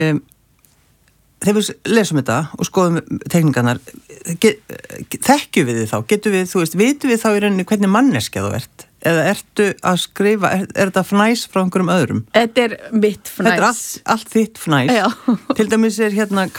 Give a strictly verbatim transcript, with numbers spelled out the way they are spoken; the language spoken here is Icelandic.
um, þegar við lesum þetta og skoðum teikningarnar, þekkjum við þið þá? Getum við, þú veist, vitum við þá í rauninni hvernig manneskja þú ert? Eða ertu að skrifa, er, er þetta fnæs frá einhverjum öðrum? Þetta er mitt fnæs. Þetta er allt, allt þitt fnæs. Já. Til dæmis er hérna